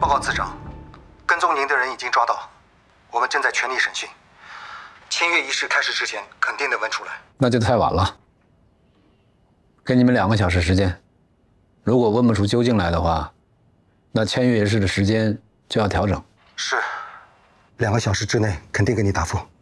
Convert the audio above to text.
告次长，跟踪您的人已经抓到，我们正在全力审讯。签约仪式开始之前，肯定能问出来。 那就太晚了，给你们2个小时时间。如果问不出究竟来的话，那签约仪式的时间就要调整。 是，2个小时之内肯定给你答复。